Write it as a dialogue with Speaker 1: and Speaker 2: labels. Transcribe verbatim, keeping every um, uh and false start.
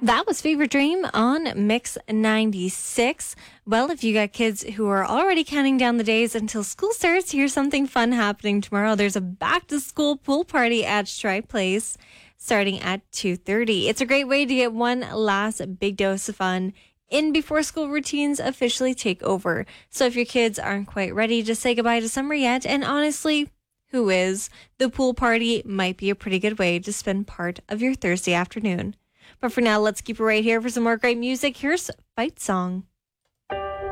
Speaker 1: That was Fever Dream on Mix ninety-six. Well, if you got kids who are already counting down the days until school starts, here's something fun happening tomorrow. There's a back-to-school pool party at Stripe Place starting at two thirty. It's a great way to get one last big dose of fun in before school routines officially take over. So if your kids aren't quite ready to say goodbye to summer yet, and honestly, who is, the pool party might be a pretty good way to spend part of your Thursday afternoon. But for now, let's keep it right here for some more great music. Here's Fight Song.